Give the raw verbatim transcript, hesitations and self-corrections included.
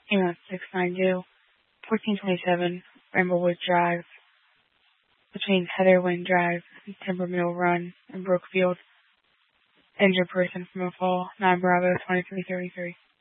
Ambulance six nine two, fourteen twenty-seven, Bramblewood Drive, between Heatherwind Drive and Timber Mill Run in Brookfield. Injured person from a fall, nine Bravo twenty-three thirty-three.